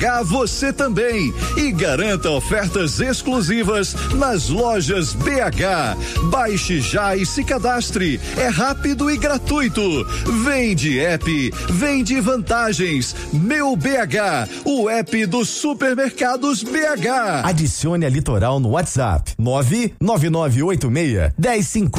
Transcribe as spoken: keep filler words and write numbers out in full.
Você também e garanta ofertas exclusivas nas lojas B H. Baixe já e se cadastre. É rápido e gratuito. Vende app, vende vantagens. Meu B H, o app dos supermercados B H. Adicione a Litoral no WhatsApp nove nove nove oito seis um zero cinco